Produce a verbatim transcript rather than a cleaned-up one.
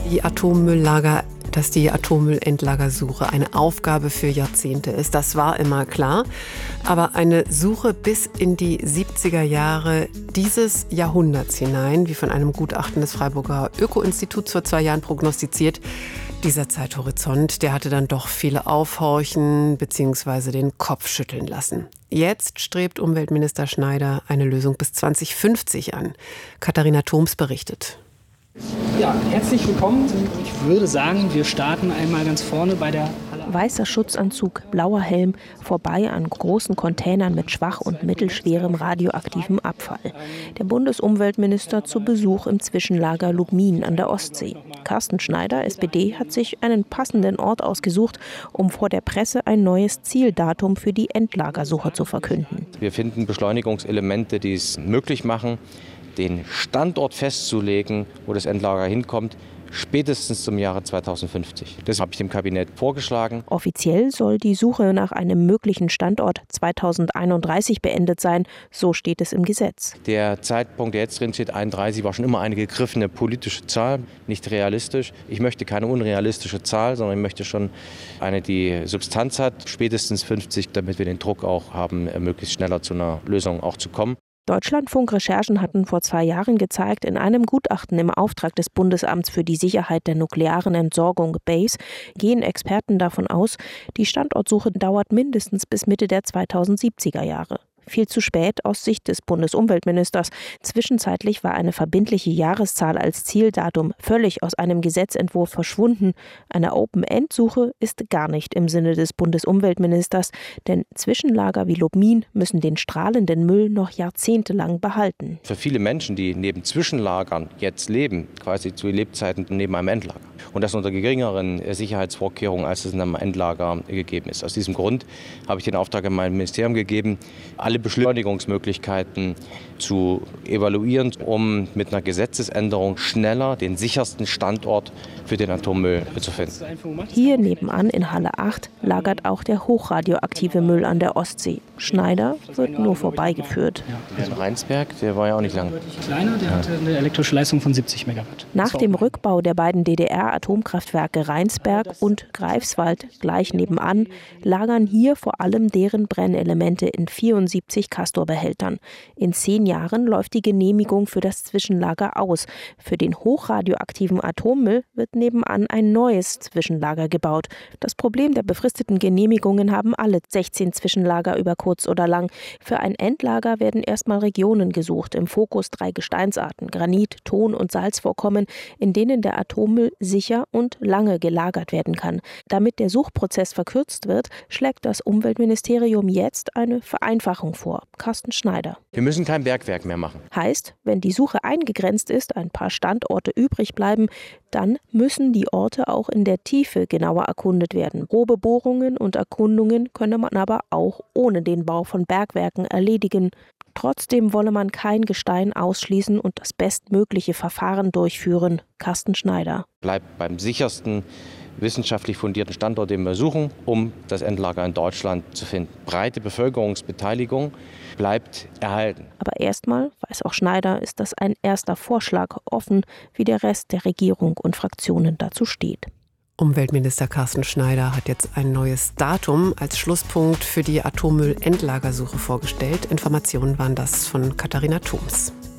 Die Atommülllager, dass die Atommüllendlagersuche eine Aufgabe für Jahrzehnte ist, das war immer klar. Aber eine Suche bis in die siebziger Jahre dieses Jahrhunderts hinein, wie von einem Gutachten des Freiburger Öko-Instituts vor zwei Jahren prognostiziert, dieser Zeithorizont, der hatte dann doch viele aufhorchen bzw. den Kopf schütteln lassen. Jetzt strebt Umweltminister Schneider eine Lösung bis zwanzig fünfzig an. Katharina Thoms berichtet. Ja, herzlich willkommen. Ich würde sagen, wir starten einmal ganz vorne bei der weißer Schutzanzug, blauer Helm, vorbei an großen Containern mit schwach und mittelschwerem radioaktivem Abfall. Der Bundesumweltminister zu Besuch im Zwischenlager Lubmin an der Ostsee. Carsten Schneider, S P D, hat sich einen passenden Ort ausgesucht, um vor der Presse ein neues Zieldatum für die Endlagersuche zu verkünden. Wir finden Beschleunigungselemente, die es möglich machen, den Standort festzulegen, wo das Endlager hinkommt, spätestens zum Jahre zweitausendfünfzig. Das habe ich dem Kabinett vorgeschlagen. Offiziell soll die Suche nach einem möglichen Standort zweitausendeinunddreißig beendet sein, so steht es im Gesetz. Der Zeitpunkt, der jetzt drin steht, einunddreißig, war schon immer eine gegriffene politische Zahl, nicht realistisch. Ich möchte keine unrealistische Zahl, sondern ich möchte schon eine, die Substanz hat, spätestens fünfzig, damit wir den Druck auch haben, möglichst schneller zu einer Lösung auch zu kommen. Deutschlandfunk-Recherchen hatten vor zwei Jahren gezeigt, in einem Gutachten im Auftrag des Bundesamts für die Sicherheit der nuklearen Entsorgung B A S E gehen Experten davon aus, die Standortsuche dauert mindestens bis Mitte der zweitausendsiebziger Jahre. Viel zu spät aus Sicht des Bundesumweltministers. Zwischenzeitlich war eine verbindliche Jahreszahl als Zieldatum völlig aus einem Gesetzentwurf verschwunden. Eine Open-End-Suche ist gar nicht im Sinne des Bundesumweltministers, denn Zwischenlager wie Lubmin müssen den strahlenden Müll noch jahrzehntelang behalten. Für viele Menschen, die neben Zwischenlagern jetzt leben, quasi zu Lebzeiten neben einem Endlager. Und das unter geringeren Sicherheitsvorkehrungen, als es in einem Endlager gegeben ist. Aus diesem Grund habe ich den Auftrag an mein Ministerium gegeben, alle Beschleunigungsmöglichkeiten zu evaluieren, um mit einer Gesetzesänderung schneller den sichersten Standort für den Atommüll zu finden. Hier nebenan in Halle acht lagert auch der hochradioaktive Müll an der Ostsee. Schneider wird nur vorbeigeführt. Also Rheinsberg, der war ja auch nicht lang. Kleiner, der hatte eine elektrische Leistung von siebzig Megawatt. Nach dem Rückbau der beiden D D R-Atomkraftwerke Rheinsberg und Greifswald gleich nebenan lagern hier vor allem deren Brennelemente in vierundsiebzig Castor-Behältern. In zehn Jahren läuft die Genehmigung für das Zwischenlager aus. Für den hochradioaktiven Atommüll wird nebenan ein neues Zwischenlager gebaut. Das Problem der befristeten Genehmigungen haben alle sechzehn Zwischenlager über kurz oder lang. Für ein Endlager werden erstmal Regionen gesucht. Im Fokus drei Gesteinsarten, Granit, Ton und Salzvorkommen, in denen der Atommüll sicher und lange gelagert werden kann. Damit der Suchprozess verkürzt wird, schlägt das Umweltministerium jetzt eine Vereinfachung vor. Carsten Schneider. Wir müssen kein Bergwerk mehr machen. Heißt, wenn die Suche eingegrenzt ist, ein paar Standorte übrig bleiben, dann müssen die Orte auch in der Tiefe genauer erkundet werden. Probebohrungen und Erkundungen könne man aber auch ohne den Bau von Bergwerken erledigen. Trotzdem wolle man kein Gestein ausschließen und das bestmögliche Verfahren durchführen. Carsten Schneider. Bleibt beim sichersten, wissenschaftlich fundierten Standort, den wir suchen, um das Endlager in Deutschland zu finden. Breite Bevölkerungsbeteiligung bleibt erhalten. Aber erstmal, weiß auch Schneider, ist das ein erster Vorschlag, offen, wie der Rest der Regierung und Fraktionen dazu steht. Umweltminister Carsten Schneider hat jetzt ein neues Datum als Schlusspunkt für die Atommüll-Endlagersuche vorgestellt. Informationen waren das von Katharina Thoms.